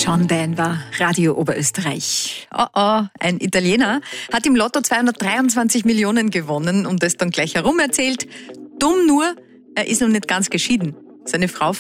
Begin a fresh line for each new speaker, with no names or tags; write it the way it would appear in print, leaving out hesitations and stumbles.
John Denver, Radio Oberösterreich. Ein Italiener hat im Lotto 223 Millionen gewonnen und das dann gleich herum erzählt. Dumm nur, er ist noch nicht ganz geschieden. Seine Frau